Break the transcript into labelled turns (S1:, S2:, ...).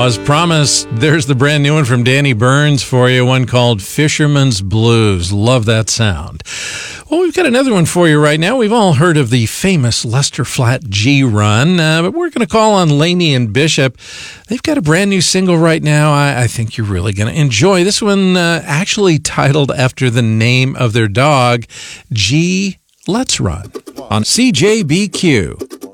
S1: Now, as promised, there's the brand new one from Danny Burns for you, one called Fisherman's Blues. Love that sound. Well, we've got another one for you right now. We've all heard of the famous Lester Flatt G Run, but we're going to call on Laney and Bishop. They've got a brand new single right now I think you're really going to enjoy. This one actually titled after the name of their dog, G Let's Run, on CJBQ.